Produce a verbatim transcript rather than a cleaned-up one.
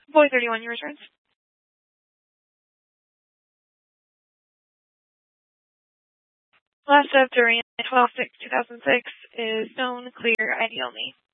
Boy thirty-one, your returns. Last up during twelve six two thousand six is Known Clear Ideal Me.